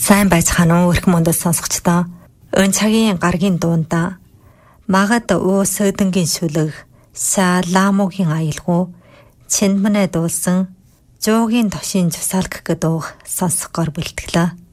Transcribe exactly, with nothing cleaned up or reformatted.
Сайн байцгаана уу эрх мөндөд сонсогчдоо. Өн цагийн гаргийн дуунда магад өө сөдөнгийн шүлэг шаламогийн аялгуу чинмэнэ дуулсан жуугийн тошин жусаалгах гэдүүх сонсгоор бэлтгэлээ.